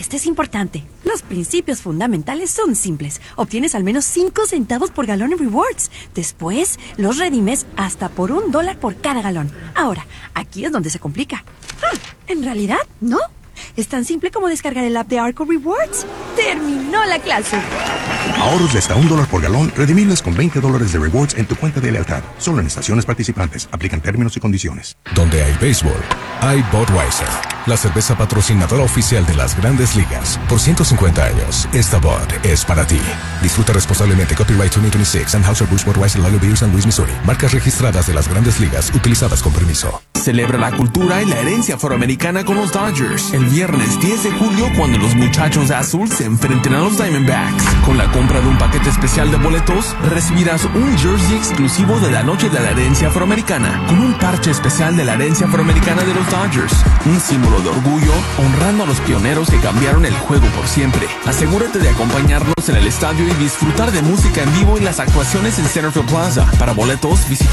Esto es importante. Los principios fundamentales son simples. Obtienes al menos 5 centavos por galón en rewards. Después, los redimes hasta por $1 por cada galón. Ahora, aquí es donde se complica. En realidad, no. Es tan simple como descargar el app de Arco Rewards. ¡Terminó la clase! Ahorros de hasta $1 por galón, redimibles con $20 de rewards en tu cuenta de lealtad. Solo en estaciones participantes. Aplican términos y condiciones. Donde hay béisbol, hay Budweiser, la cerveza patrocinadora oficial de las Grandes Ligas. Por 150 años, esta Bud es para ti. Disfruta responsablemente. Copyright 2026. Anheuser-Busch Budweiser Lager Beer, San Luis, Missouri. Marcas registradas de las Grandes Ligas, utilizadas con permiso. Celebra la cultura y la herencia afroamericana con los Dodgers. El viernes 10 de julio, cuando los muchachos de azul se enfrenten a los Diamondbacks. Con la compra de un paquete especial de boletos, recibirás un jersey exclusivo de la noche de la herencia afroamericana, con un parche especial de la herencia afroamericana de los Dodgers. Un símbolo de orgullo, honrando a los pioneros que cambiaron el juego por siempre. Asegúrate de acompañarnos en el estadio y disfrutar de música en vivo y las actuaciones en Centerfield Plaza. Para boletos, visita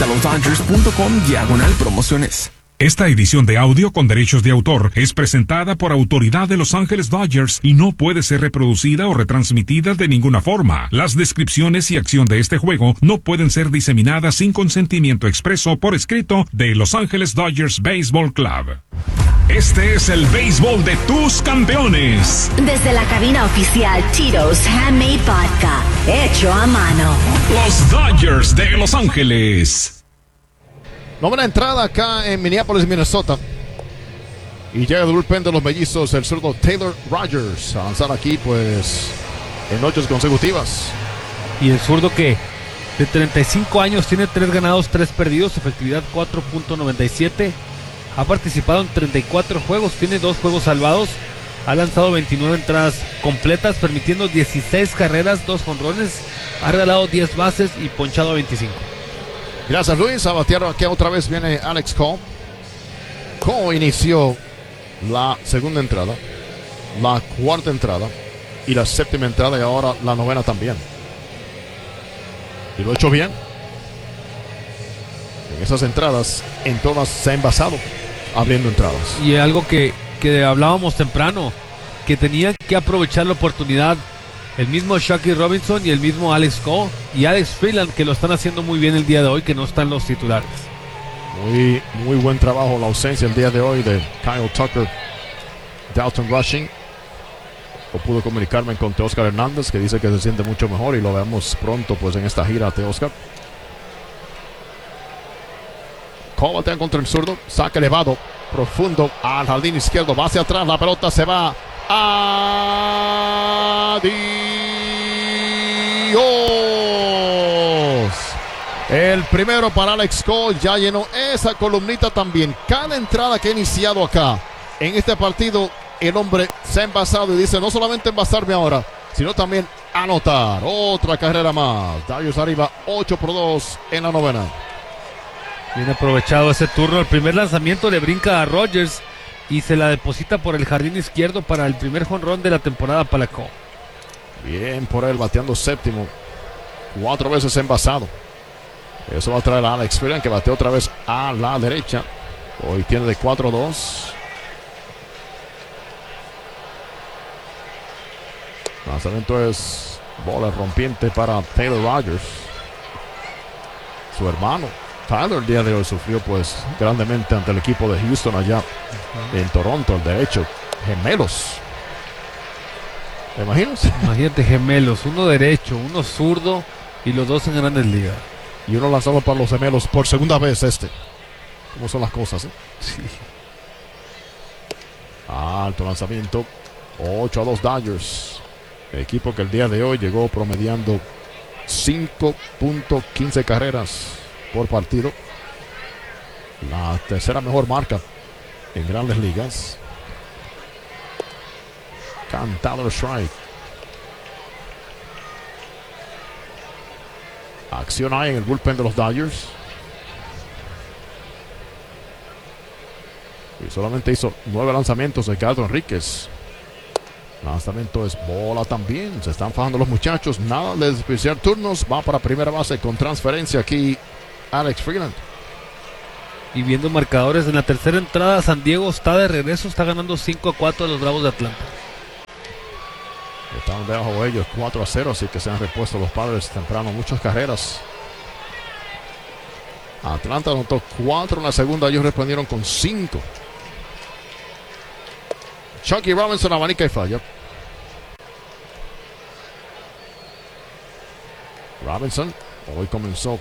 losdodgers.com/promociones. Esta edición de audio con derechos de autor es presentada por autoridad de Los Ángeles Dodgers y no puede ser reproducida o retransmitida de ninguna forma. Las descripciones y acción de este juego no pueden ser diseminadas sin consentimiento expreso por escrito de Los Ángeles Dodgers Baseball Club. Este es el béisbol de tus campeones. Desde la cabina oficial Tito's Handmade Vodka, hecho a mano. Los Dodgers de Los Ángeles. Novena entrada acá en Minneapolis, Minnesota. Y llega el bullpen de los mellizos el zurdo Taylor Rogers a lanzar aquí pues en noches consecutivas. Y el zurdo que de 35 años tiene 3 ganados, 3 perdidos, efectividad 4.97. Ha participado en 34 juegos, tiene 2 juegos salvados. Ha lanzado 29 entradas completas, permitiendo 16 carreras, 2 jonrones. Ha regalado 10 bases y ponchado a 25. Gracias, Luis. A batear aquí otra vez viene Alex Cole. Cole inició la segunda entrada, la cuarta entrada y la séptima entrada y ahora la novena también. Y lo ha hecho bien. En esas entradas, en todas se ha envasado abriendo entradas. Y algo que hablábamos temprano, que tenían que aprovechar la oportunidad. El mismo Shaki Robinson y el mismo Alex Cole y Alex Freeland, que lo están haciendo muy bien el día de hoy, que no están los titulares. Muy buen trabajo la ausencia el día de hoy de Kyle Tucker, Dalton Rushing. O pude comunicarme con Teóscar Hernández, que dice que se siente mucho mejor y lo vemos pronto pues en esta gira, Teóscar. Cole batea contra el zurdo, saque elevado, profundo al jardín izquierdo, va hacia atrás, la pelota se va. Adiós. El primero para Alex Cole, ya llenó esa columnita también. Cada entrada que ha iniciado acá en este partido, el hombre se ha envasado y dice: no solamente envasarme ahora, sino también anotar. Otra carrera más. Darius arriba 8-2 en la novena. Bien aprovechado ese turno. El primer lanzamiento le brinca a Rogers y se la deposita por el jardín izquierdo para el primer jonrón de la temporada para Cole. Bien por él, bateando séptimo. 4 veces envasado. Eso va a traer a Alex Freeland, que bateó otra vez a la derecha. Hoy tiene de 4-2. Lanzamiento es bola rompiente para Taylor Rogers. Su hermano Tyler el día de hoy sufrió pues grandemente ante el equipo de Houston allá en Toronto, el derecho. Gemelos. ¿Te imaginas? Imagínate, gemelos, uno derecho, uno zurdo y los dos en Grandes Ligas. Y uno lanzado para los gemelos por segunda vez ¿Cómo son las cosas? Sí. Alto lanzamiento. 8-2 Dodgers. El equipo que el día de hoy llegó promediando 5.15 carreras por partido. La tercera mejor marca en Grandes Ligas. Cantado strike. Acción hay en el bullpen de los Dodgers. Y solamente hizo 9 lanzamientos de Ricardo Enríquez. Lanzamiento es bola también. Se están fajando los muchachos. Nada de desperdiciar turnos. Va para primera base con transferencia aquí Alex Freeland. Y viendo marcadores en la tercera entrada, San Diego está de regreso. Está ganando 5-4 a los Bravos de Atlanta. Están debajo de ellos 4-0, así que se han repuesto los Padres temprano. Muchas carreras. Atlanta anotó 4 en la segunda. Ellos respondieron con 5. Chucky Robinson abanica y falla. Robinson hoy comenzó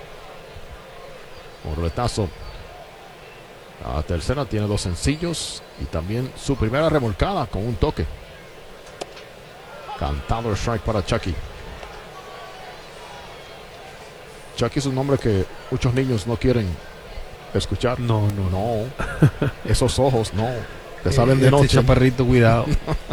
con roletazo. La tercera tiene 2 sencillos y también su primera remolcada con un toque. Cantado el strike para Chucky. Chucky es un nombre que muchos niños no quieren escuchar. No. Esos ojos, no. Te salen de noche. Chaparrito, cuidado.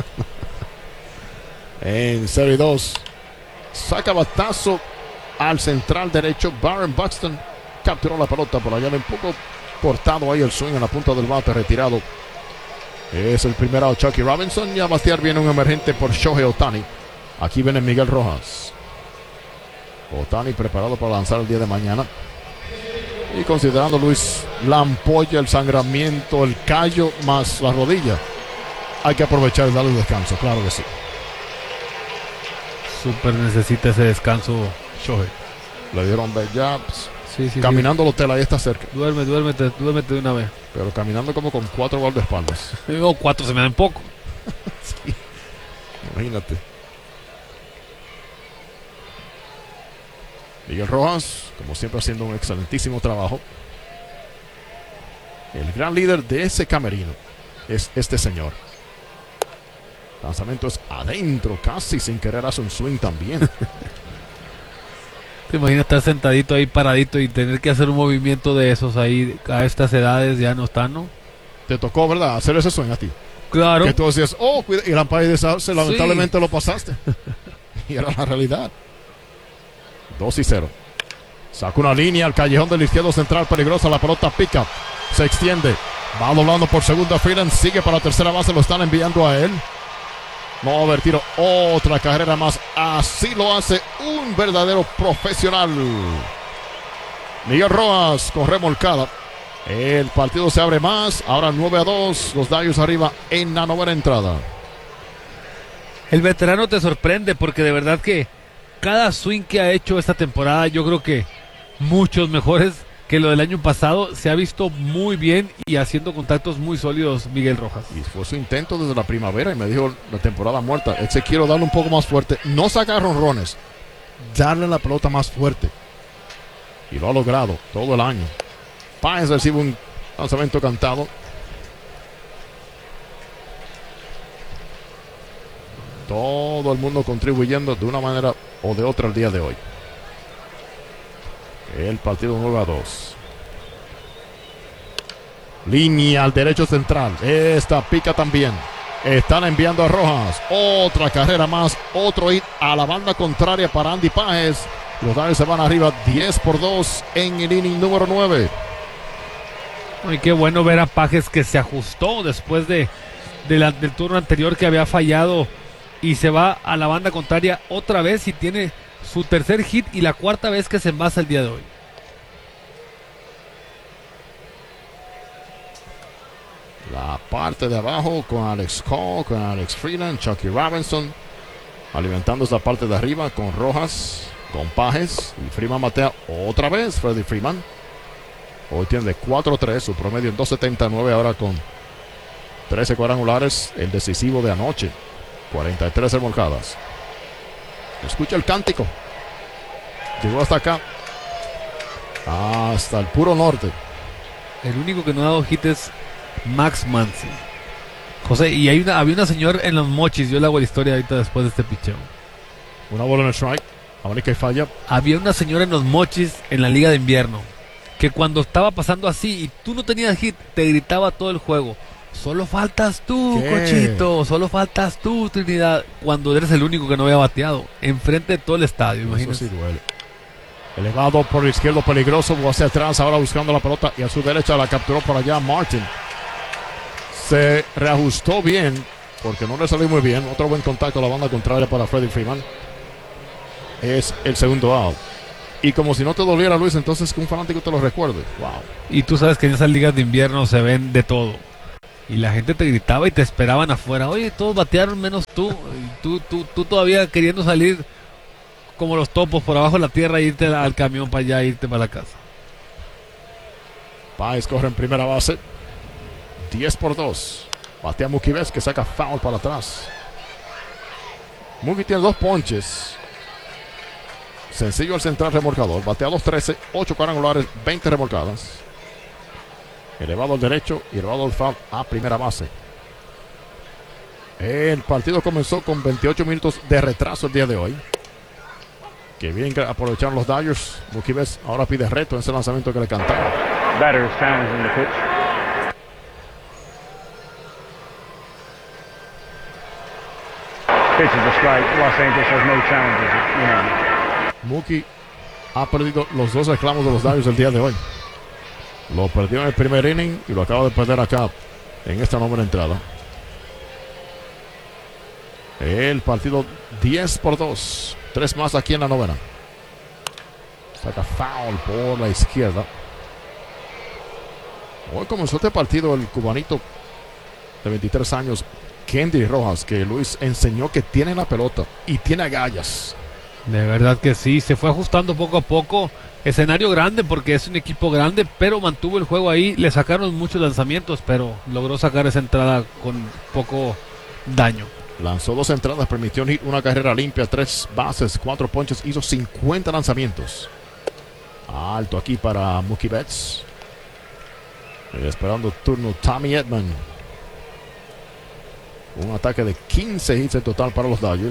En serie 2. Saca batazo al central derecho. Byron Buxton capturó la pelota por allá. Un poco cortado ahí el swing en la punta del bate, retirado. Es el primer out Chucky Robinson. Y a batear viene un emergente por Shohei Ohtani. Aquí viene Miguel Rojas. Ohtani preparado para lanzar el día de mañana. Y considerando, Luis, la ampolla, el sangramiento, el callo más la rodilla, hay que aprovechar y darle un descanso, claro que sí. Súper necesita ese descanso Shohei. Le dieron jabs. Sí, caminando el hotel, ahí está cerca. Duérmete de una vez. Pero caminando como con 4 guardaespaldas. Digo, 4 se me dan poco. Sí. Imagínate. Miguel Rojas, como siempre, haciendo un excelentísimo trabajo. El gran líder de ese camerino es este señor. Lanzamiento es adentro, casi sin querer hace un swing también. ¿Te imaginas estar sentadito ahí paradito y tener que hacer un movimiento de esos ahí a estas edades? Ya no están, ¿no? Te tocó, ¿verdad? Hacer ese swing a ti. Claro. Que tú decías, oh, cuida, y el umpire deshace, lamentablemente lo pasaste. Y era la realidad. 2-0. Saca una línea al callejón del izquierdo central, peligrosa. La pelota pica, se extiende, va doblando por segunda fila, sigue para la tercera base, lo están enviando a él. No va a haber tiro, otra carrera más. Así lo hace un verdadero profesional. Miguel Rojas con remolcada. El partido se abre más. Ahora 9-2. Los Dodgers arriba en la novena entrada. El veterano te sorprende porque de verdad que cada swing que ha hecho esta temporada, yo creo que muchos mejores que lo del año pasado, se ha visto muy bien y haciendo contactos muy sólidos Miguel Rojas. Y fue su intento desde la primavera y me dijo la temporada muerta, quiero darle un poco más fuerte, no sacar jonrones, darle la pelota más fuerte. Y lo ha logrado todo el año. Páez recibe un lanzamiento cantado. Todo el mundo contribuyendo de una manera o de otra el día de hoy. El partido 9-2. Línea al derecho central. Esta pica también. Están enviando a Rojas. Otra carrera más. Otro hit a la banda contraria para Andy Páez. Los Dodgers se van arriba 10-2 en el inning número 9. Y qué bueno ver a Páez que se ajustó después del turno anterior que había fallado. Y se va a la banda contraria otra vez y tiene su tercer hit y la cuarta vez que se envasa el día de hoy. La parte de abajo con Alex Cole, con Alex Freeland, Chucky Robinson. Alimentando esta parte de arriba con Rojas, con Páez. Y Freeman batea otra vez, Freddie Freeman. Hoy tiene de 4-3, su promedio en 2.79 ahora con 13 cuadrangulares. El decisivo de anoche, 43 remolcadas. Escucha el cántico. Llegó hasta acá. Hasta el puro norte. El único que no ha dado hit es Max Muncy. José, y había una señora en los Mochis. Yo le hago la historia ahorita después de este picheo. Una bola en el strike. Abanica y falla. Había una señora en los Mochis en la liga de invierno que cuando estaba pasando así y tú no tenías hit, te gritaba todo el juego: solo faltas tú, ¿qué? Cochito, solo faltas tú, Trinidad. Cuando eres el único que no había bateado enfrente de todo el estadio, imagínate. Eso sí duele. Elevado por el izquierdo, peligroso, hacia atrás, ahora buscando la pelota y a su derecha la capturó por allá Martin. Se reajustó bien porque no le salió muy bien. Otro buen contacto a la banda contraria para Freddie Freeman. Es el segundo out. Y como si no te doliera, Luis, entonces que un fanático te lo recuerde. Wow. Y tú sabes que en esas ligas de invierno se ven de todo. y la gente te gritaba y te esperaban afuera. Oye, todos batearon menos tú. Y tú todavía queriendo salir como los topos por abajo de la tierra e irte al camión para allá, irte para la casa. Páez corre en primera base. 10-2. Batea Mookie Betts, que saca foul para atrás. Mookie tiene 2 ponches. Sencillo al central remolcador. Batea 2-13, 8 cuadrangulares, 20 remolcadas. Elevado al derecho y elevado al foul a primera base. El partido comenzó con 28 minutos de retraso el día de hoy. Que bien aprovecharon los Dodgers. Mookie Betts ahora pide reto en ese lanzamiento que le cantaron. Batter challenging the pitch. Pitch is a strike. Los Angeles has no challenges. Mookie ha perdido los 2 reclamos de los Dodgers el día de hoy. Lo perdió en el primer inning y lo acaba de perder acá en esta novena entrada. El partido 10-2. 3 más aquí en la novena. Saca foul por la izquierda. Hoy comenzó este partido el cubanito de 23 años, Kendy Rojas, que Luis enseñó que tiene la pelota y tiene agallas. De verdad que sí, se fue ajustando poco a poco. Escenario grande porque es un equipo grande, pero mantuvo el juego ahí. Le sacaron muchos lanzamientos, pero logró sacar esa entrada con poco daño. Lanzó 2 entradas, permitió un hit, una carrera limpia, 3 bases, 4 ponches, hizo 50 lanzamientos. Alto aquí para Mookie Betts. Esperando turno Tommy Edman. Un ataque de 15 hits en total para los Dodgers.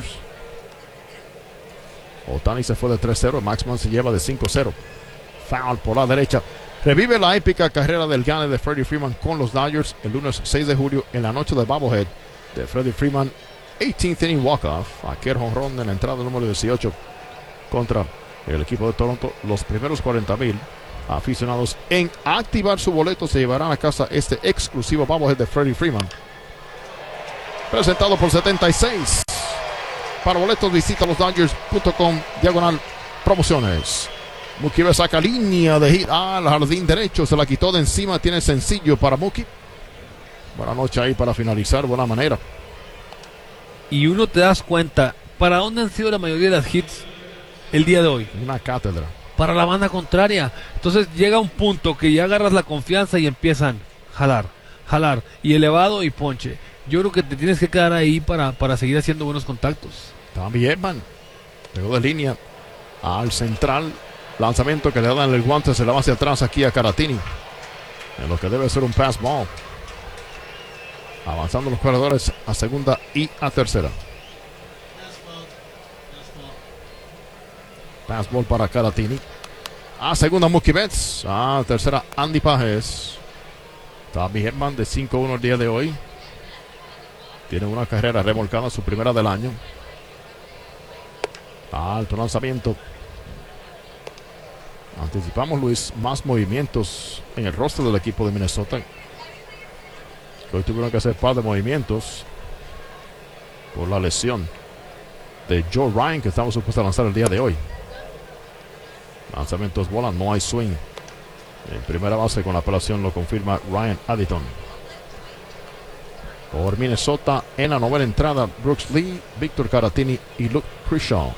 Ohtani se fue de 3-0. Max Muncy se lleva de 5-0. Foul por la derecha. Revive la épica carrera del gane de Freddie Freeman con los Dodgers el lunes 6 de julio en la noche de Bobblehead de Freddie Freeman. 18th inning walk-off. Aquel jonrón en la entrada número 18 contra el equipo de Toronto. Los primeros 40,000 aficionados en activar su boleto se llevarán a casa este exclusivo Bobblehead de Freddie Freeman. Presentado por 76. Para boletos visita losdodgers.com/promociones. Mookie Betts saca línea de hit al jardín derecho. Se la quitó de encima. Tiene sencillo para Mookie. Buena noche ahí para finalizar. Buena manera. Y uno te das cuenta para dónde han sido la mayoría de las hits el día de hoy. Una cátedra. Para la banda contraria. Entonces llega un punto que ya agarras la confianza y empiezan jalar y elevado y ponche. Yo creo que te tienes que quedar ahí para seguir haciendo buenos contactos. También man. Pegó de línea al central. Lanzamiento que le dan el guante. Se la va hacia atrás aquí a Caratini. En lo que debe ser un pass ball. Avanzando los corredores a segunda y a tercera. Pass ball para Caratini. A segunda Mookie Betts. A tercera Andy Pages. Tommy Edman de 5-1 el día de hoy. Tiene una carrera remolcada, su primera del año. Alto lanzamiento. Anticipamos, Luis, más movimientos en el roster del equipo de Minnesota. Hoy tuvieron que hacer par de movimientos por la lesión de Joe Ryan, que estamos supuestos a lanzar el día de hoy. Lanzamientos volan, no hay swing. En primera base con la apelación lo confirma Ryan Addington. Por Minnesota en la novena entrada, Brooks Lee, Víctor Caratini y Luke Kershaw.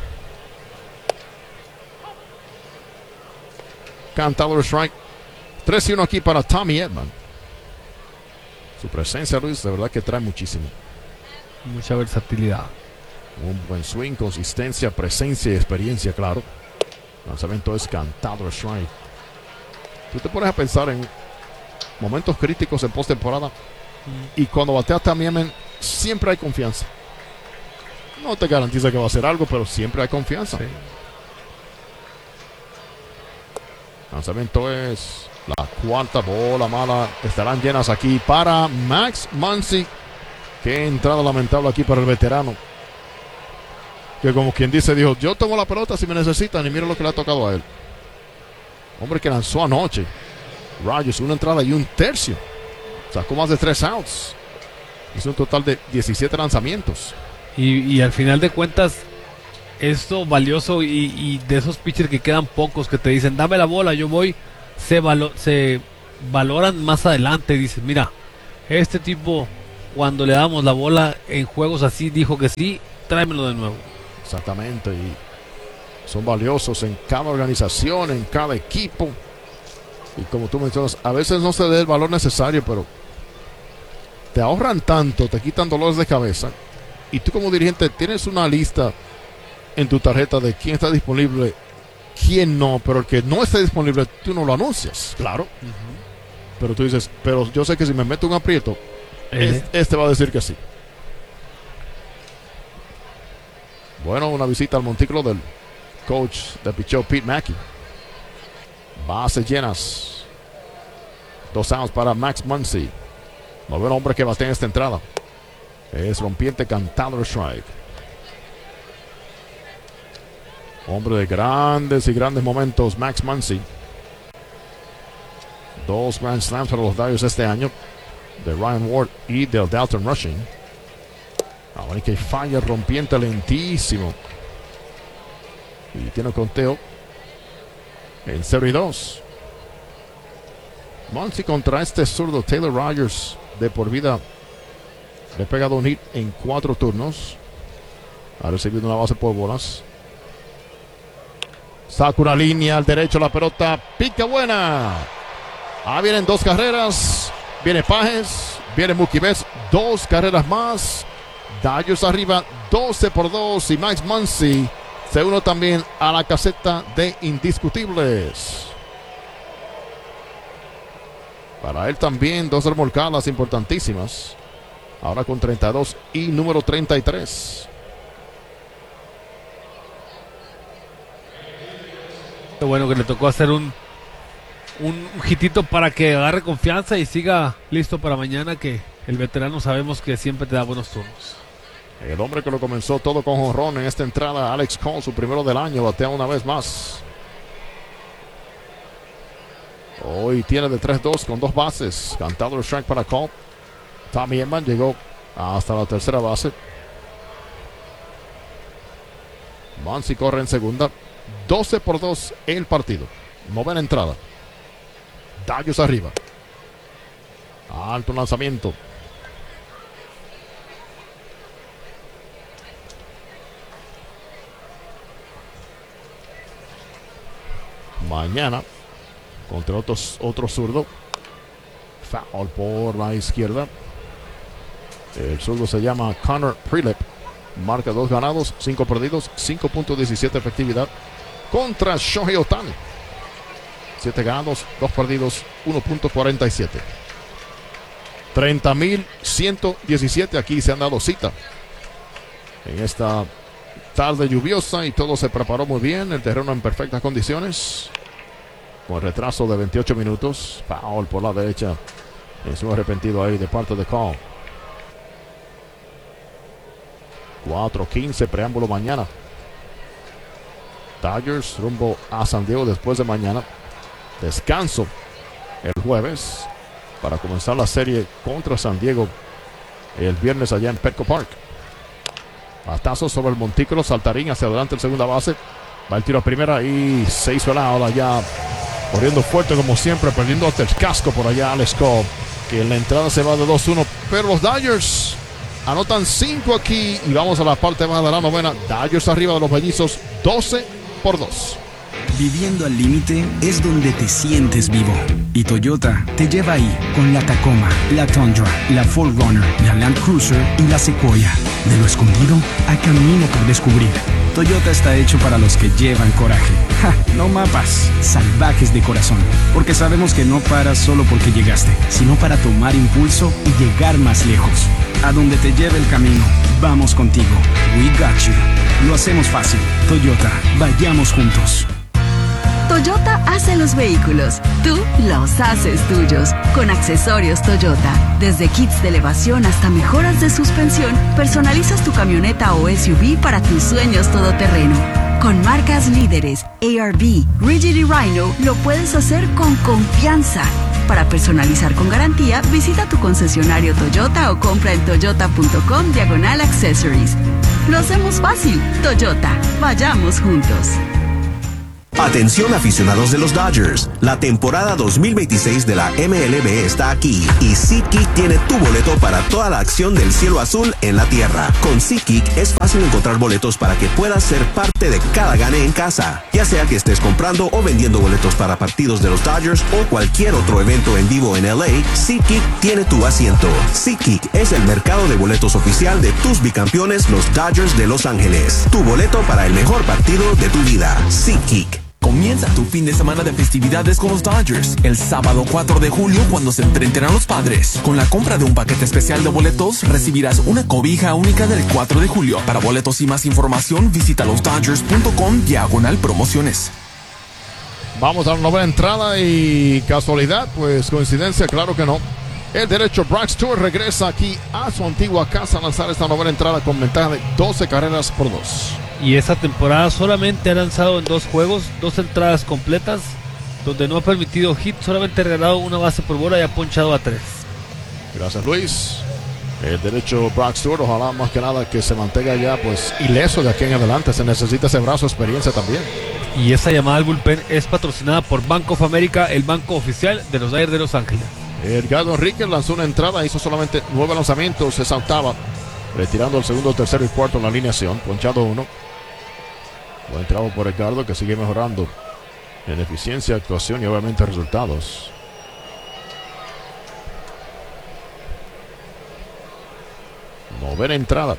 Cantador strike. 3-1 aquí para Tommy Edman. Su presencia, Luis, de verdad que trae muchísimo. Mucha versatilidad. Un buen swing, consistencia, presencia y experiencia, claro. Lanzamiento es cantado strike. Tú te pones a pensar en momentos críticos en postemporada y cuando batea también siempre hay confianza. No te garantiza que va a hacer algo, pero siempre hay confianza. Sí. Lanzamiento es la cuarta bola mala. Estarán llenas aquí para Max Muncy. Qué entrada lamentable aquí para el veterano. Que como quien dice, dijo, yo tomo la pelota si me necesitan y mira lo que le ha tocado a él. Hombre que lanzó anoche. Rogers, una entrada y un tercio. Sacó más de 3 outs. Hizo un total de 17 lanzamientos. Y al final de cuentas, esto valioso y de esos pitchers que quedan pocos que te dicen, dame la bola, yo voy, se valoran más adelante. Dicen, mira, Este tipo, cuando le damos la bola en juegos así, dijo que sí, tráemelo de nuevo. Exactamente, y son valiosos en cada organización, en cada equipo. Y como tú mencionas, a veces no se da el valor necesario, pero te ahorran tanto, te quitan dolores de cabeza. Y tú como dirigente tienes una lista en tu tarjeta de quién está disponible, quién no, pero el que no esté disponible, tú no lo anuncias, claro. Pero tú dices, pero yo sé que si me meto un aprieto, este va a decir que sí. Bueno, una visita al montículo del coach de picheo Pete Mackey. Bases llenas. 2 outs para Max Muncy. Noveno hombre que batea en esta entrada. Es rompiente, cantado strike. Hombre de grandes y grandes momentos, Max Muncy. 2 Grand Slams para los Dodgers este año, de Ryan Ward y del Dalton Rushing. Ahora que falla, rompiente lentísimo. Y tiene conteo en 0-2. Muncy contra este zurdo Taylor Rogers, de por vida. Le ha pegado un hit en 4 turnos. Ha recibido una base por bolas. Saca una línea al derecho, la pelota pica buena. Vienen 2 carreras. Viene Pages, viene Mookie Betts, 2 carreras más. Dodgers arriba 12-2 y Max Muncy se une también a la caseta de indiscutibles. Para él también 2 remolcadas importantísimas. Ahora con 32 y número 33. Qué bueno que le tocó hacer un hitito para que agarre confianza y siga listo para mañana, que el veterano sabemos que siempre te da buenos turnos. El hombre que lo comenzó todo con jonrón en esta entrada, Alex Cole, su primero del año, batea una vez más. Hoy tiene de 3-2 con 2 bases. Cantado el strike para Cole. Tommy Edman llegó hasta la tercera base. Muncy corre en segunda. 12-2 el partido. Novena entrada. Dodgers arriba. Alto lanzamiento. Mañana contra otro zurdo. Foul por la izquierda. El zurdo se llama Connor Prielipp. Marca 2 ganados, 5 perdidos, 5.17 efectividad contra Shohei Ohtani. 7 ganados, 2 perdidos, 1.47. 30,117. Aquí se han dado cita en esta tarde lluviosa y todo se preparó muy bien. El terreno en perfectas condiciones. Con retraso de 28 minutos. Foul por la derecha. Es un arrepentido ahí de parte de Cole. 4:15 preámbulo mañana. Dodgers rumbo a San Diego después de mañana. Descanso el jueves para comenzar la serie contra San Diego el viernes allá en Petco Park. Batazo sobre el montículo, saltarín hacia adelante en segunda base. Va el tiro a primera y se hizo la ola ya. Corriendo fuerte como siempre, perdiendo hasta el casco por allá Alex Cole, que en la entrada se va de 2-1. Pero los Dodgers anotan 5 aquí y vamos a la parte baja de la novena. Dodgers arriba de los mellizos, 12-2. Viviendo al límite es donde te sientes vivo. Y Toyota te lleva ahí con la Tacoma, la Tundra, la 4Runner, la Land Cruiser y la Sequoia. De lo escondido a camino por descubrir. Toyota está hecho para los que llevan coraje. ¡Ja! No mapas, salvajes de corazón. Porque sabemos que no paras solo porque llegaste, sino para tomar impulso y llegar más lejos. A donde te lleve el camino, vamos contigo. We got you. Lo hacemos fácil. Toyota, vayamos juntos. Toyota hace los vehículos, tú los haces tuyos. Con accesorios Toyota, desde kits de elevación hasta mejoras de suspensión, personalizas tu camioneta o SUV para tus sueños todoterreno. Con marcas líderes, ARB, Rigid y Rhino, lo puedes hacer con confianza. Para personalizar con garantía, visita tu concesionario Toyota o compra en toyota.com/accessories. Lo hacemos fácil. Toyota, vayamos juntos. Atención aficionados de los Dodgers, la temporada 2026 de la MLB está aquí y SeatGeek tiene tu boleto para toda la acción del cielo azul en la tierra. Con SeatGeek es fácil encontrar boletos para que puedas ser parte de cada gane en casa, ya sea que estés comprando o vendiendo boletos para partidos de los Dodgers o cualquier otro evento en vivo en LA. SeatGeek tiene tu asiento. SeatGeek es el mercado de boletos oficial de tus bicampeones, los Dodgers de Los Ángeles. Tu boleto para el mejor partido de tu vida. SeatGeek. Comienza tu fin de semana de festividades con los Dodgers. El sábado 4 de julio, cuando se enfrenten a los Padres. Con la compra de un paquete especial de boletos, recibirás una cobija única del 4 de julio. Para boletos y más información, visita losdodgers.com/promociones. Vamos a la novena entrada y casualidad, pues coincidencia, claro que no. El derecho Brock Stewart regresa aquí a su antigua casa a lanzar esta novena entrada con ventaja de 12 carreras por 2. Y esta temporada solamente ha lanzado en 2 juegos, 2 entradas completas, donde no ha permitido hit, solamente ha regalado una base por bola y ha ponchado a 3. Gracias, Luis. El derecho Brock Stewart, ojalá más que nada que se mantenga ya pues ileso de aquí en adelante. Se necesita ese brazo de experiencia también. Y esta llamada al bullpen es patrocinada por Bank of America, el banco oficial de los Dodgers de Los Ángeles. Edgardo Enríquez lanzó una entrada, hizo solamente 9 lanzamientos, esa octava, retirando el segundo, tercero y cuarto en la alineación, ponchado 1. Buen trabajo por Edgardo, que sigue mejorando en eficiencia, actuación y obviamente resultados. Novena entrada.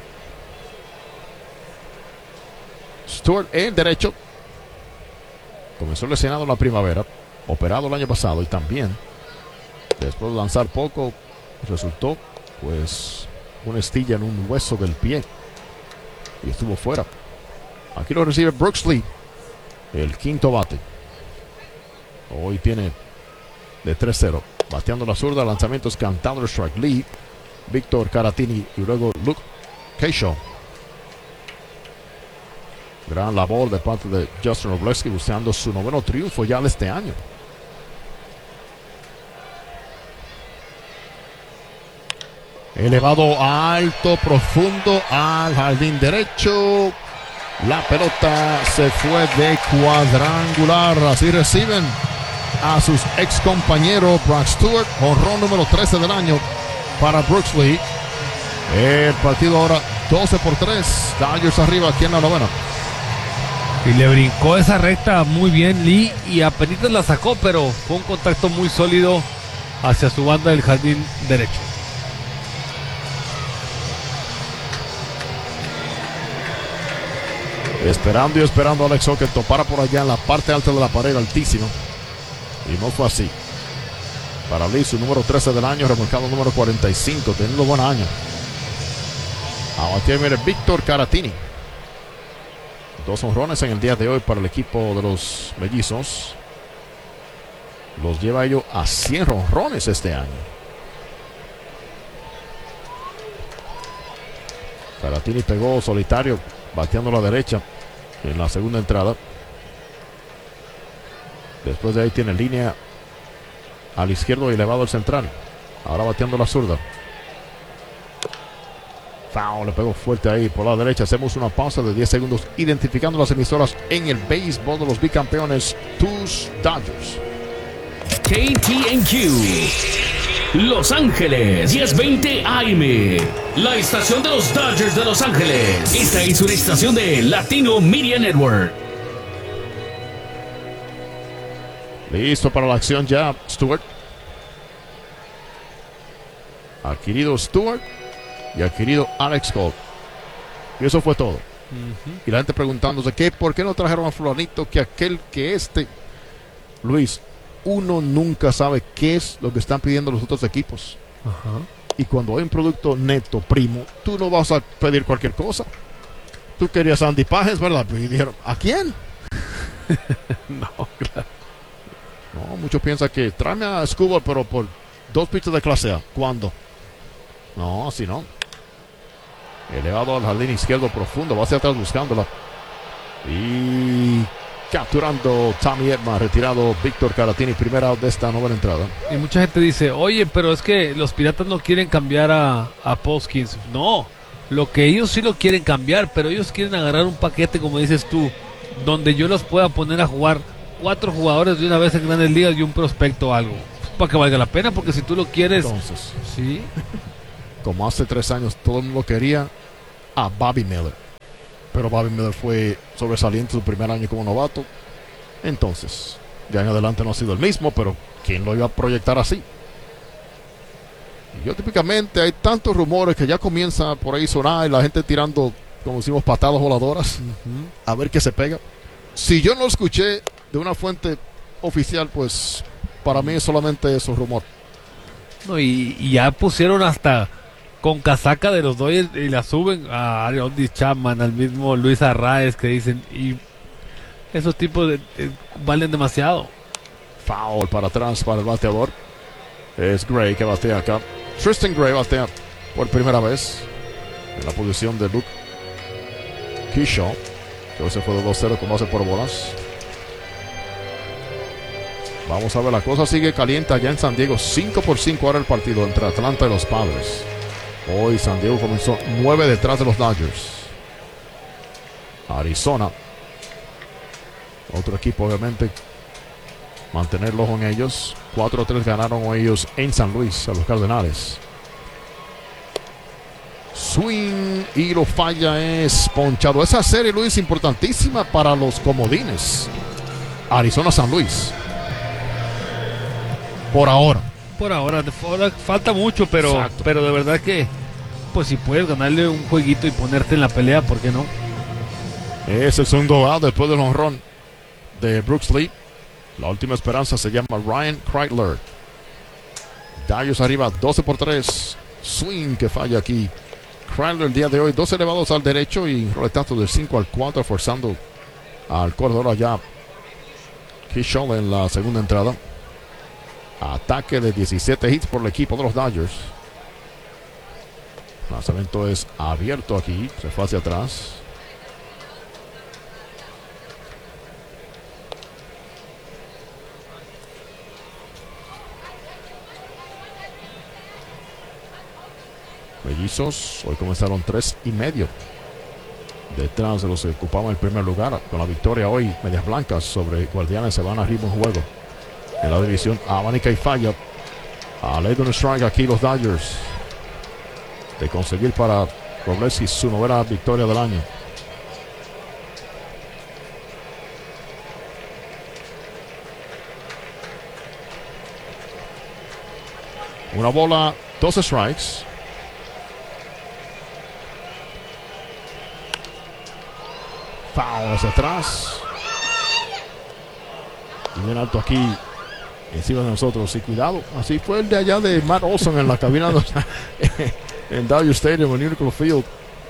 Stewart en derecho. Comenzó lesionado en la primavera, operado el año pasado y también después de lanzar poco resultó pues una estilla en un hueso del pie y estuvo fuera. Aquí lo recibe Brooks Lee, el quinto bate. Hoy tiene de 3-0. Bateando la zurda, lanzamientos cantado strike. Lee, Víctor Caratini y luego Luke Keyshaw. Gran labor de parte de Justin Robleski buscando su noveno triunfo ya de este año. Elevado alto, profundo al jardín derecho. La pelota se fue de cuadrangular. Así reciben a sus ex compañeros Brock Stewart. Jonrón número 13 del año para Brooks Lee. El partido ahora 12-3. Dodgers arriba aquí en la novena. Y le brincó esa recta muy bien Lee y apenas la sacó, pero fue un contacto muy sólido hacia su banda del jardín derecho. Esperando y esperando a Alex O que topara por allá en la parte alta de la pared, altísimo. Y no fue así. Para Lee, su número 13 del año, remolcado número 45, teniendo buen año. A batir, mire, Víctor Caratini. 2 honrones en el día de hoy para el equipo de los mellizos. Los lleva ellos a 100 honrones este año. Caratini pegó solitario, bateando a la derecha en la segunda entrada. Después de ahí tiene línea al izquierdo y elevado al central. Ahora bateando la zurda. Foul, le pegó fuerte ahí por la derecha. Hacemos una pausa de 10 segundos identificando las emisoras en el béisbol de los bicampeones, tus Dodgers. KTNQ Los Ángeles 1020 AM, la estación de los Dodgers de Los Ángeles. Esta es una estación de Latino Media Network. Listo para la acción ya Stewart. Adquirido Stewart y adquirido Alex Cole. Y eso fue todo. Y la gente preguntándose ¿por qué no trajeron a fulanito que aquel que Luis? Uno nunca sabe qué es lo que están pidiendo los otros equipos. Y cuando hay un producto neto, primo, tú no vas a pedir cualquier cosa. Tú querías a Andy Pages, ¿verdad? Y dijeron, ¿a quién? No, claro. No, muchos piensan que tráeme a Scuba, pero por 2 pitches de clase A. ¿Cuándo? No, así no. Elevado al jardín izquierdo profundo, va hacia atrás buscándola. Y capturando Tommy Edman, retirado Víctor Caratini, primera out de esta novena entrada. Y mucha gente dice, oye, pero es que los Piratas no quieren cambiar a Poskins. No, lo que ellos sí lo quieren cambiar, pero ellos quieren agarrar un paquete, como dices tú, donde yo los pueda poner a jugar 4 jugadores de una vez en Grandes Ligas y un prospecto o algo, para que valga la pena, porque si tú lo quieres. Entonces, sí. Como hace 3 años todo el mundo quería a Bobby Miller, pero Bobby Miller fue sobresaliente su primer año como novato. Entonces, de año adelante no ha sido el mismo, pero ¿quién lo iba a proyectar así? Y yo típicamente hay tantos rumores que ya comienza por ahí sonar y la gente tirando, como decimos, patadas voladoras, a ver qué se pega. Si yo no lo escuché de una fuente oficial, pues para mí es solamente esos rumores. No, y ya pusieron hasta con casaca de los Dodgers y la suben a Aroldis Chapman, al mismo Luis Arraez, que dicen, y esos tipos valen demasiado. Foul para atrás para el bateador. Es Gray que batea acá. Tristan Gray batea por primera vez en la posición de Luke Kershaw, que hoy se fue de 2-0 con base por bolas. Vamos a ver, la cosa sigue caliente allá en San Diego. 5-5 ahora el partido entre Atlanta y los Padres. Hoy San Diego comenzó 9 detrás de los Dodgers. Arizona, otro equipo obviamente, mantener el ojo en ellos. 4-3 ganaron ellos en San Luis a los Cardenales. Swing y lo falla, es ponchado. Esa serie, Luis, importantísima para los comodines. Arizona-San Luis. Por ahora falta mucho, pero de verdad que, pues si puedes ganarle un jueguito y ponerte en la pelea, ¿por qué no? Es el segundo out después del jonrón de Brooks Lee. La última esperanza se llama Ryan Kreitler. Dodgers arriba 12-3. Swing que falla aquí. Kreitler el día de hoy 2 elevados al derecho y roletazo del 5-4, forzando al corredor allá Kershaw en la segunda entrada. Ataque de 17 hits por el equipo de los Dodgers. El lanzamiento es abierto aquí. Se fue hacia atrás. Mellizos hoy comenzaron 3-5 detrás de los que ocupaban el primer lugar. Con la victoria hoy, Medias Blancas sobre Guardianes se van arriba en juego. En la división abanica y falla. A ley de un strike aquí los Dodgers de conseguir para Robleski su 9ª victoria del año. Una bola, 2 strikes. Foul hacia atrás. Y bien alto aquí encima de nosotros. Y cuidado, así fue el de allá de Matt Olson en la cabina en Dodger Stadium, en Unico Field.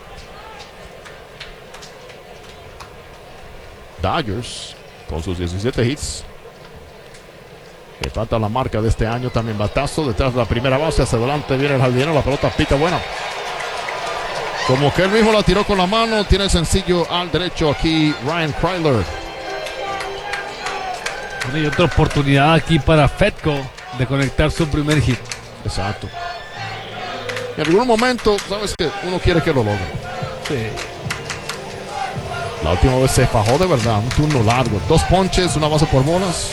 Dodgers con sus 17 hits. Le falta la marca de este año. También batazo detrás de la primera base. Hacia adelante viene el jardinero. La pelota pica buena. Como que él mismo la tiró con la mano. Tiene el sencillo al derecho aquí Ryan Kreitler. Y otra oportunidad aquí para Fedko de conectar su primer hit. Exacto. En algún momento, sabes que uno quiere que lo logre. Sí. La última vez se fajó de verdad. Un turno largo. 2 ponches, una base por bolas.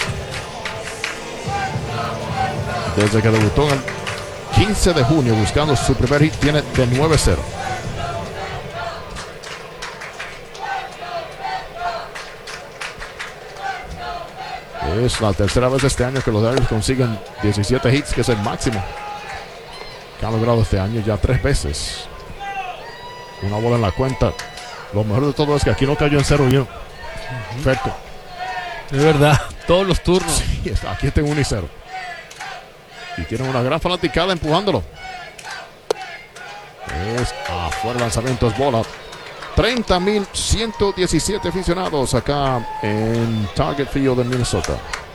Desde que debutó en el 15 de junio buscando su primer hit, tiene de 9-0. Es la tercera vez este año que los Dodgers consiguen 17 hits, que es el máximo que han logrado este año ya 3 veces. Una bola en la cuenta. Lo mejor de todo es que aquí no cayó en 0-1. Perfecto. De verdad, todos los turnos. Sí, aquí está en 1-0. Y tienen una gran fanaticada empujándolo. Es afuera el lanzamiento, es bola. 30,117 aficionados acá en Target Field de Minnesota.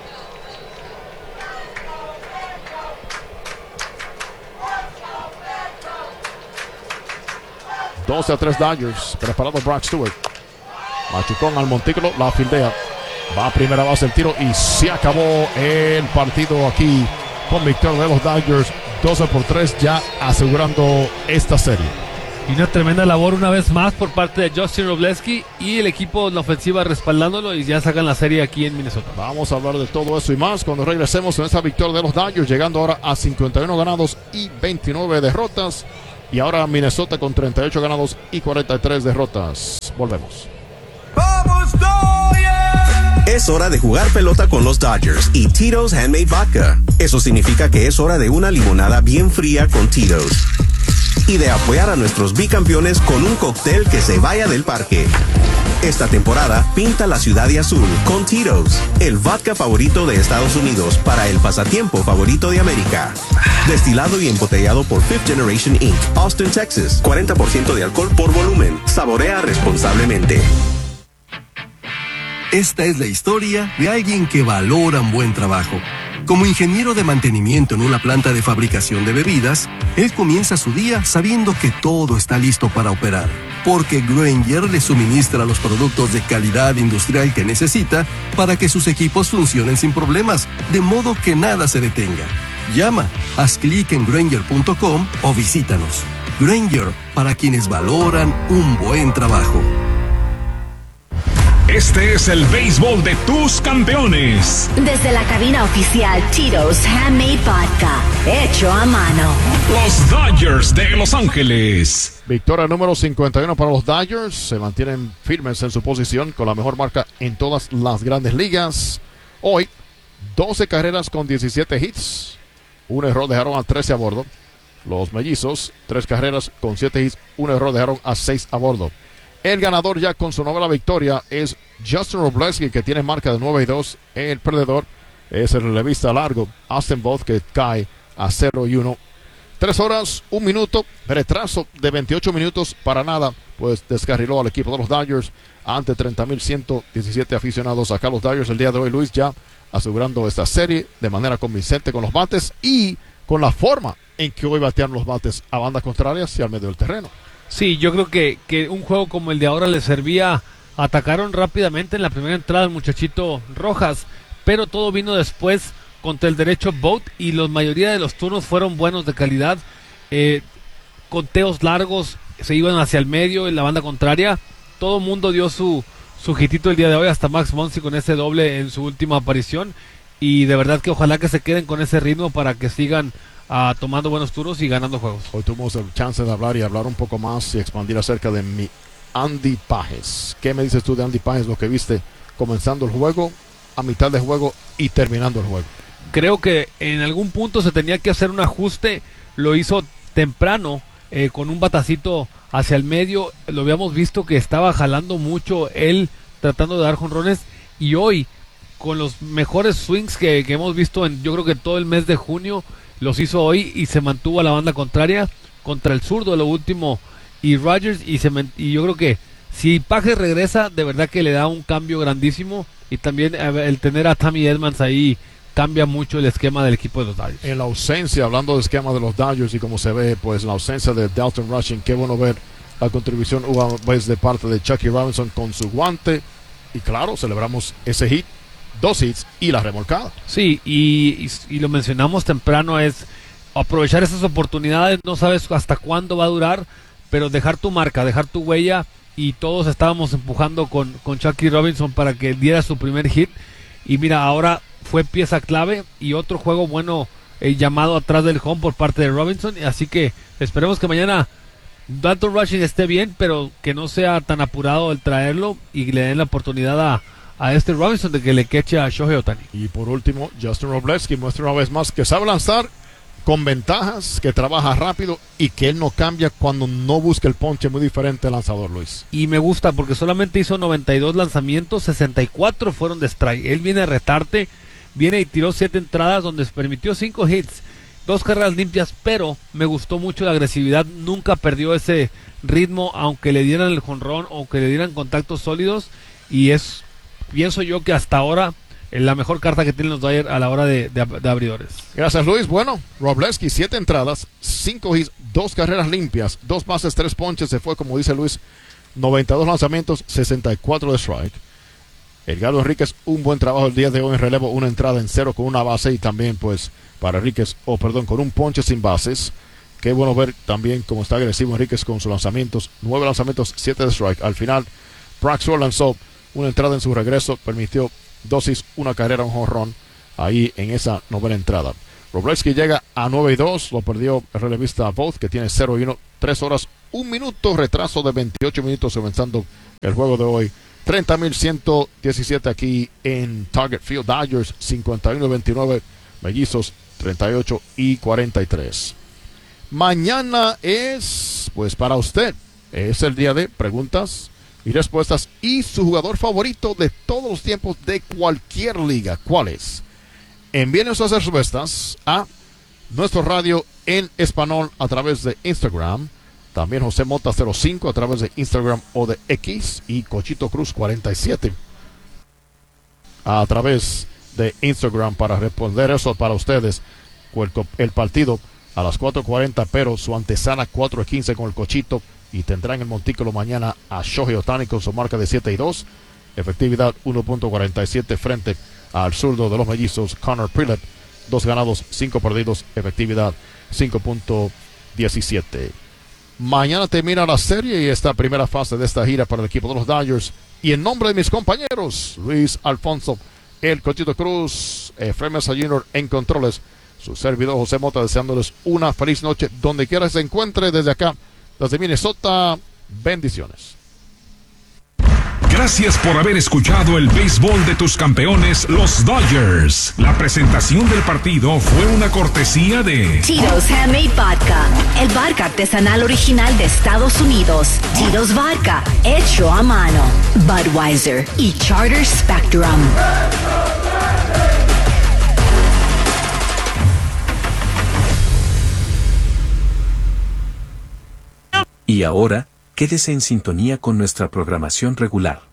Doce a 3 Dodgers. Preparado Brock Stewart. Machucón al montículo. La fildea. Va a primera base el tiro. Y se acabó el partido aquí con victoria de los Dodgers. 12-3 ya asegurando esta serie. Y una tremenda labor una vez más por parte de Justin Wrobleski y el equipo en la ofensiva respaldándolo, y ya sacan la serie aquí en Minnesota. Vamos a hablar de todo eso y más cuando regresemos en esta victoria de los Dodgers, llegando ahora a 51 ganados y 29 derrotas. Y ahora Minnesota con 38 ganados y 43 derrotas. Volvemos. ¡Vamos, Dodgers! Es hora de jugar pelota con los Dodgers y Tito's Handmade Vodka. Eso significa que es hora de una limonada bien fría con Tito's. Y de apoyar a nuestros bicampeones con un cóctel que se vaya del parque. Esta temporada, pinta la ciudad de azul con Tito's, el vodka favorito de Estados Unidos para el pasatiempo favorito de América. Destilado y embotellado por Fifth Generation Inc., Austin, Texas. 40% de alcohol por volumen. Saborea responsablemente. Esta es la historia de alguien que valora un buen trabajo. Como ingeniero de mantenimiento en una planta de fabricación de bebidas, él comienza su día sabiendo que todo está listo para operar, porque Grainger le suministra los productos de calidad industrial que necesita para que sus equipos funcionen sin problemas, de modo que nada se detenga. Llama, haz clic en Grainger.com o visítanos. Grainger, para quienes valoran un buen trabajo. Este es el béisbol de tus campeones. Desde la cabina oficial Tito's Handmade Vodka, hecho a mano. Los Dodgers de Los Ángeles. Victoria número 51 para los Dodgers. Se mantienen firmes en su posición con la mejor marca en todas las grandes ligas. Hoy, 12 carreras con 17 hits. Un error dejaron a 13 a bordo. Los Mellizos, 3 carreras con 7 hits. Un error dejaron a 6 a bordo. El ganador ya con su novena victoria es Justin Wrobleski, que tiene marca de 9-2. El perdedor es el relevista largo Austin Voth, que cae a 0-1. 3 horas, 1 minuto, retraso de 28 minutos para nada, pues descarriló al equipo de los Dodgers ante 30,117 aficionados. Acá los Dodgers el día de hoy, Luis, ya asegurando esta serie de manera convincente con los bates y con la forma en que hoy batearon los bates a bandas contrarias y al medio del terreno. Sí, yo creo que un juego como el de ahora les servía. Atacaron rápidamente en la primera entrada el muchachito Rojas, pero todo vino después contra el derecho Voth, y la mayoría de los turnos fueron buenos, de calidad. Conteos largos se iban hacia el medio en la banda contraria. Todo el mundo dio su hitito el día de hoy, hasta Max Muncy con ese doble en su última aparición, y de verdad que ojalá que se queden con ese ritmo para que sigan tomando buenos turnos y ganando juegos. Hoy tuvimos el chance de hablar un poco más y expandir acerca de mi Andy Pages. ¿Qué me dices tú de Andy Pages, lo que viste comenzando el juego, a mitad de juego y terminando el juego? Creo que en algún punto se tenía que hacer un ajuste. Lo hizo temprano, con un batacito hacia el medio. Lo habíamos visto que estaba jalando mucho él, tratando de dar jonrones, y hoy con los mejores swings que hemos visto yo creo que todo el mes de junio, los hizo hoy y se mantuvo a la banda contraria contra el zurdo lo último y Rogers, y yo creo que si Pages regresa, de verdad que le da un cambio grandísimo, y también el tener a Tommy Edmonds ahí cambia mucho el esquema del equipo de los Dodgers. En la ausencia, hablando del esquema de los Dodgers y como se ve, pues la ausencia de Dalton Rushing, qué bueno ver la contribución pues, de parte de Chucky Robinson con su guante, y claro, celebramos ese hit, 2 hits y la remolcada. Sí, y lo mencionamos temprano, es aprovechar esas oportunidades. No sabes hasta cuándo va a durar, pero dejar tu marca, dejar tu huella, y todos estábamos empujando con Chucky Robinson para que diera su primer hit, y mira, ahora fue pieza clave, y otro juego bueno llamado atrás del home por parte de Robinson, así que esperemos que mañana Dalton Rushing esté bien, pero que no sea tan apurado el traerlo y le den la oportunidad a este Robinson de que le queche a Shohei Ohtani. Y por último, Justin Wrobleski muestra una vez más que sabe lanzar con ventajas, que trabaja rápido y que él no cambia cuando no busca el ponche. Muy diferente el lanzador, Luis. Y me gusta porque solamente hizo 92 lanzamientos, 64 fueron de strike. Él viene a retarte, viene y tiró 7 entradas donde se permitió 5 hits, 2 carreras limpias, pero me gustó mucho la agresividad. Nunca perdió ese ritmo, aunque le dieran el jonrón o que le dieran contactos sólidos, y pienso yo que hasta ahora la mejor carta que tienen los Dodgers a la hora de abridores. Gracias, Luis. Bueno, Wrobleski, 7 entradas, 5 hits, 2 carreras limpias, 2 bases, 3 ponches. Se fue, como dice Luis, 92 lanzamientos, 64 de strike. Edgardo Enríquez, un buen trabajo el día de hoy en relevo, 1 entrada en 0 con 1 base, y también pues para Enríquez, con un ponche sin bases. qué bueno ver también cómo está agresivo Enríquez con sus lanzamientos. 9 lanzamientos, 7 de strike. Al final, Braxton lanzó una entrada en su regreso, permitió 2 hits, una carrera, un jonrón ahí en esa novena entrada. Wroblewski llega a 9-2, lo perdió el relevista Voth, que tiene 0-1, 3 horas, 1 minuto, retraso de 28 minutos comenzando el juego de hoy. 30,117 aquí en Target Field. Dodgers 51-29, Mellizos 38-43. Mañana es, pues para usted, es el día de preguntas y respuestas y su jugador favorito de todos los tiempos de cualquier liga. ¿Cuál es? Envíen sus respuestas a nuestro radio en español a través de Instagram. También José Mota 05 a través de Instagram o de X, y Cochito Cruz 47 a través de Instagram para responder eso para ustedes. El partido a las 4:40, pero su antesana 4:15 con el Cochito, y tendrán el montículo mañana a Shohei Ohtani con su marca de 7-2, efectividad 1.47 frente al zurdo de los Mellizos Connor Prielipp, 2 ganados, 5 perdidos, efectividad 5.17. Mañana termina la serie y esta primera fase de esta gira para el equipo de los Dodgers. Y en nombre de mis compañeros, Luis Alfonso, el Cochito Cruz, Efraín Mesa Jr. en controles, su servidor José Mota, deseándoles una feliz noche donde quiera que se encuentre desde acá, desde Minnesota. Bendiciones. Gracias por haber escuchado el béisbol de tus campeones, los Dodgers. La presentación del partido fue una cortesía de Tito's Handmade Vodka, el vodka artesanal original de Estados Unidos. Tito's Vodka, hecho a mano. Budweiser y Charter Spectrum. Y ahora, quédese en sintonía con nuestra programación regular.